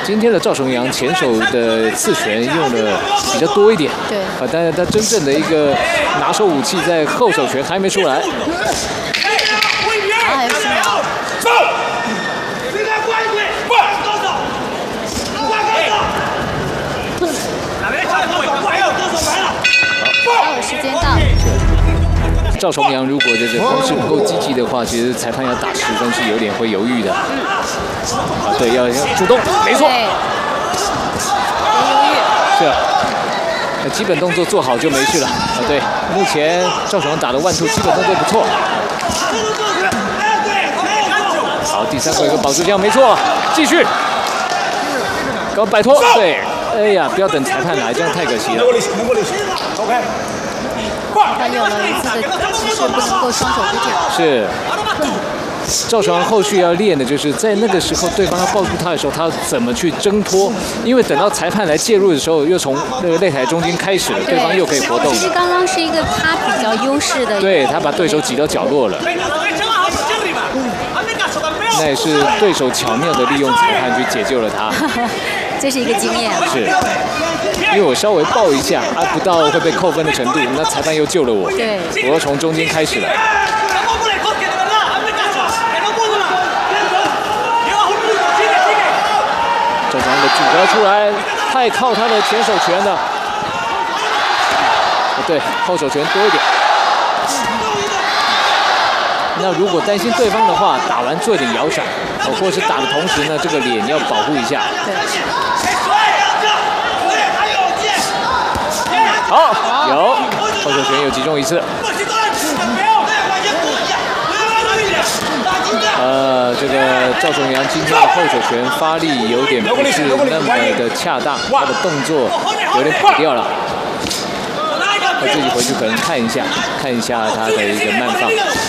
今天的赵崇阳前手的刺拳用的比较多一点， 对， 但是他真正的一个拿手武器在后手拳还没出来。 好，还有10秒。还有时间到。 赵崇阳如果这个攻势不够积极的话，其实裁判要打10分是有点会犹豫的。对，要主动，没错。 别犹豫。 是啊，基本动作做好就没事了。对，目前赵崇阳打的1-2基本动作不错。好，第3个一个保住这样没错，继续。刚摆脱，对，哎呀，不要等裁判来，这样太可惜了。 OK。他有了一次的姿势不能够双手不挑。 是。赵崇阳后续要练的就是在那个时候对方要抱住他的时候，他怎么去挣脱？因为等到裁判来介入的时候，又从那个擂台中间开始了，对方又可以活动。 其实刚刚是一个他比较优势的。 对，他把对手挤到角落了。那也是对手巧妙的利用裁判去解救了他。 这是一个经验。 是。因为我稍微抱一下，不到会被扣分的程度，那裁判又救了我。 对。 我又从中间开始了。赵崇阳的组合出来，太靠他的前手拳了。对，后手拳多一点。那如果担心对方的话，打完做一点摇闪，或者是打的同时呢，这个脸要保护一下。 对。 好，有后手拳有击中一次。这个赵崇阳今天的后手拳发力有点不是那么的恰当，他的动作有点跑掉了。我自己回去可能看一下他的一个慢放。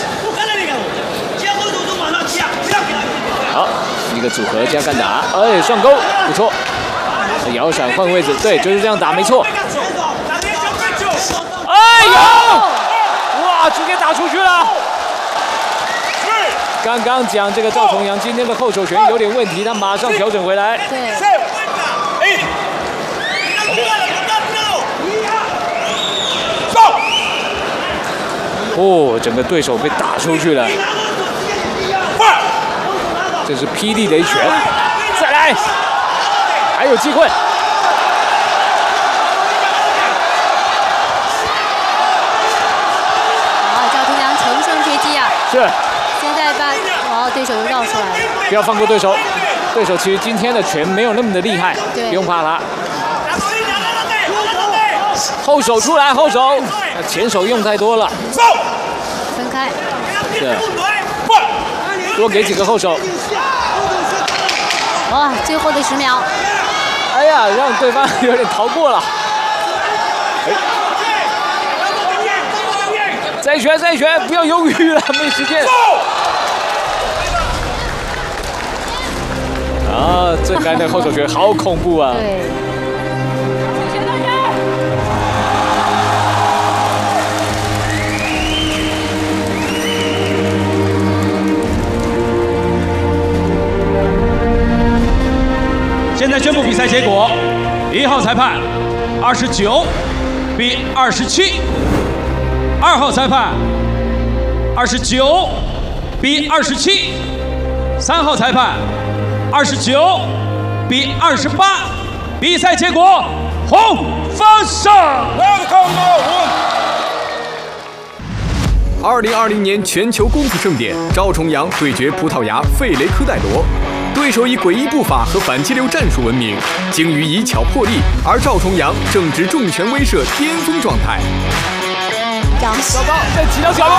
好，一个组合加干打，哎，上勾不错。摇闪换位置，对，就是这样打，没错。哎呦！哇，直接打出去了。刚刚讲这个赵崇阳今天的后手拳有点问题，他马上调整回来。 对。 哦，整个对手被打出去了。这是霹雳的一拳，再来，还有机会。 好，赵崇阳乘胜追击啊！ 是。 现在把对手又绕出来了。 不要放过对手，对手其实今天的拳没有那么的厉害，不用怕他。后手出来，后手，前手用太多了。 分开。 是。多给几个后手。 哇，最后的10秒。 哎呀，让对方有点逃过了。再一拳，不要犹豫了，没时间。啊，这刚的后手拳好恐怖啊！ 对。 现在宣布比赛结果：1号裁判29-27，2号裁判29-27，3号裁判29-28。比赛结果，红方胜。 2020年全球功夫盛典，赵崇阳对决葡萄牙费雷科戴罗。对手以诡异步伐和反击流战术闻名，精于以巧破力，而赵崇阳正值重拳威慑巅峰状态。 糟糕，被挤到角落。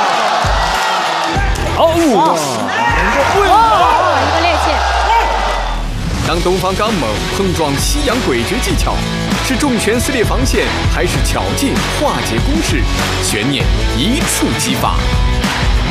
哦， 一个趔趄。 当东方刚猛碰撞西洋诡谲技巧，是重拳撕裂防线，还是巧劲化解攻势？悬念一触即发。